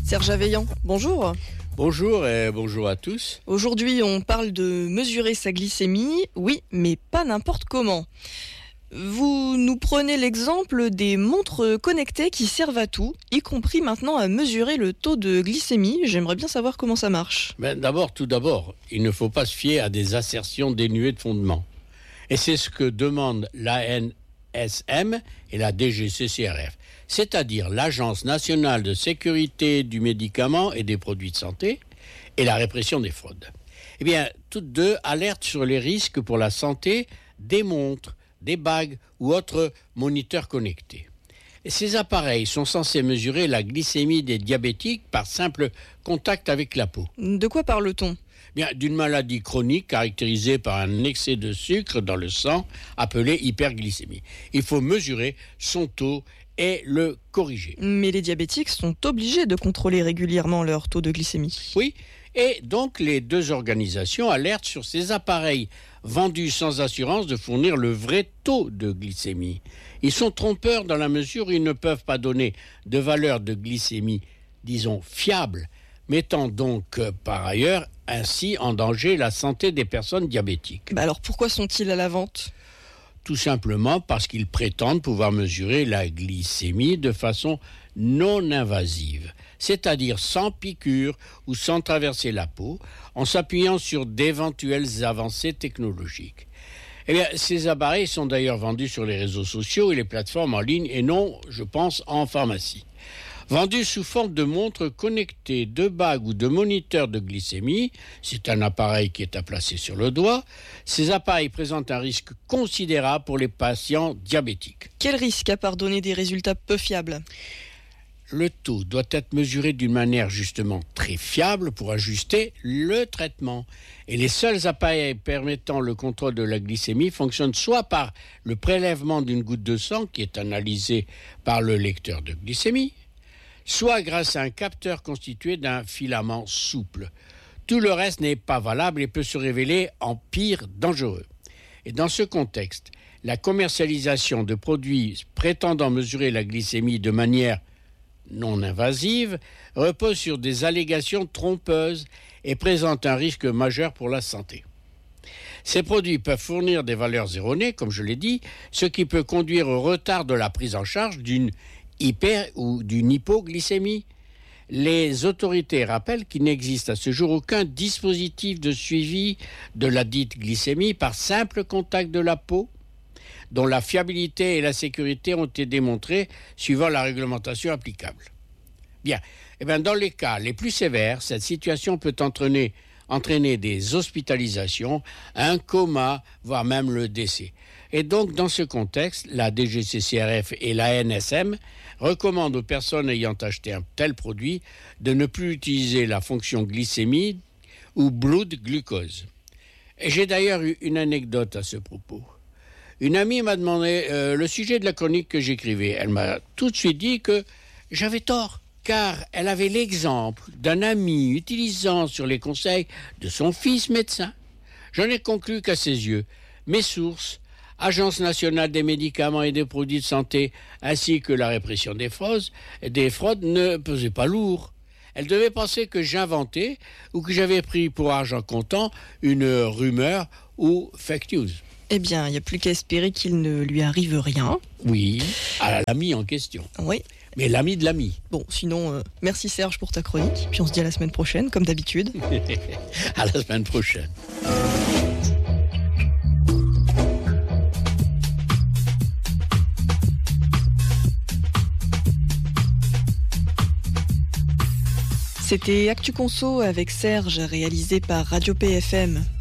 Serge Aveillant, bonjour. Bonjour et bonjour à tous. Aujourd'hui, on parle de mesurer sa glycémie, oui, mais pas n'importe comment. Vous nous prenez l'exemple des montres connectées qui servent à tout, y compris maintenant à mesurer le taux de glycémie. J'aimerais bien savoir comment ça marche. Tout d'abord, il ne faut pas se fier à des assertions dénuées de fondement. Et c'est ce que demandent l'ANSM et la DGCCRF, c'est-à-dire l'Agence nationale de sécurité du médicament et des produits de santé et la répression des fraudes. Eh bien, toutes deux alertent sur les risques pour la santé des montres, des bagues ou autres moniteurs connectés. Et ces appareils sont censés mesurer la glycémie des diabétiques par simple contact avec la peau. De quoi parle-t-on ? Bien, d'une maladie chronique caractérisée par un excès de sucre dans le sang appelé hyperglycémie. Il faut mesurer son taux et le corriger. Mais les diabétiques sont obligés de contrôler régulièrement leur taux de glycémie. Oui, et donc les deux organisations alertent sur ces appareils vendus sans assurance de fournir le vrai taux de glycémie. Ils sont trompeurs dans la mesure où ils ne peuvent pas donner de valeur de glycémie, disons, fiable, mettant donc par ailleurs ainsi en danger la santé des personnes diabétiques. Alors pourquoi sont-ils à la vente ? Tout simplement parce qu'ils prétendent pouvoir mesurer la glycémie de façon non invasive, c'est-à-dire sans piqûre ou sans traverser la peau, en s'appuyant sur d'éventuelles avancées technologiques. Eh bien, ces appareils sont d'ailleurs vendus sur les réseaux sociaux et les plateformes en ligne et non, je pense, en pharmacie. Vendus sous forme de montres connectées, de bagues ou de moniteurs de glycémie, c'est un appareil qui est à placer sur le doigt, ces appareils présentent un risque considérable pour les patients diabétiques. Quel risque à part donner des résultats peu fiables ? Le taux doit être mesuré d'une manière justement très fiable pour ajuster le traitement. Et les seuls appareils permettant le contrôle de la glycémie fonctionnent soit par le prélèvement d'une goutte de sang qui est analysée par le lecteur de glycémie, soit grâce à un capteur constitué d'un filament souple. Tout le reste n'est pas valable et peut se révéler en pire dangereux. Et dans ce contexte, la commercialisation de produits prétendant mesurer la glycémie de manière non invasive repose sur des allégations trompeuses et présente un risque majeur pour la santé. Ces produits peuvent fournir des valeurs erronées, comme je l'ai dit, ce qui peut conduire au retard de la prise en charge d'une ou d'une hypoglycémie. Les autorités rappellent qu'il n'existe à ce jour aucun dispositif de suivi de la dite glycémie par simple contact de la peau, dont la fiabilité et la sécurité ont été démontrées suivant la réglementation applicable. Bien, dans les cas les plus sévères, cette situation peut entraîner des hospitalisations, un coma, voire même le décès. Et donc, dans ce contexte, la DGCCRF et l'ANSM recommandent aux personnes ayant acheté un tel produit de ne plus utiliser la fonction glycémie ou blood glucose. Et j'ai d'ailleurs eu une anecdote à ce propos. Une amie m'a demandé le sujet de la chronique que j'écrivais. Elle m'a tout de suite dit que j'avais tort, car elle avait l'exemple d'un ami utilisant sur les conseils de son fils médecin. J'en ai conclu qu'à ses yeux, mes sources, Agence nationale des médicaments et des produits de santé, ainsi que la répression des fraudes ne pesaient pas lourd. Elle devait penser que j'inventais ou que j'avais pris pour argent comptant une rumeur ou fake news. Eh bien, il n'y a plus qu'à espérer qu'il ne lui arrive rien. Oui, à l'ami en question. Oui. Mais l'ami de l'ami. Bon, sinon, merci Serge pour ta chronique. Puis on se dit à la semaine prochaine, comme d'habitude. À la semaine prochaine. C'était Actu Conso avec Serge, réalisé par Radio PFM.